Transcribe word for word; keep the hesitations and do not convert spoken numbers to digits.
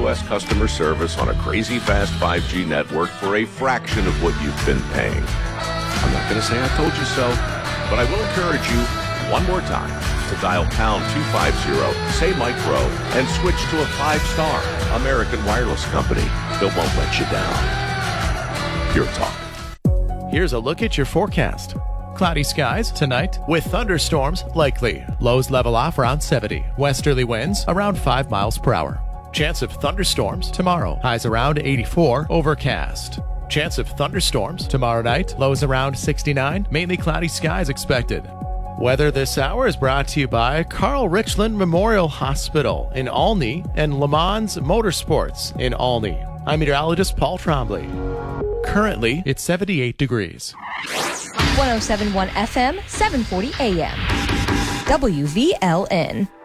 S customer service on a crazy fast five G network for a fraction of what you've been paying. I'm not going to say I told you so, but I will encourage you one more time to dial pound two fifty, say Mike Rowe, and switch to a five-star American Wireless company that won't let you down. Pure Talk. Here's a look at your forecast. Cloudy skies tonight with thunderstorms likely. Lows level off around seventy. Westerly winds around five miles per hour. Chance of thunderstorms tomorrow. Highs around eighty-four. Overcast. Chance of thunderstorms tomorrow night. Lows around sixty-nine. Mainly cloudy skies expected. Weather this hour is brought to you by Carl Richland Memorial Hospital in Olney and Le Mans Motorsports in Olney. I'm meteorologist Paul Trombley. Currently, it's seventy-eight degrees. one oh seven point one F M, seven forty A M. W V L N.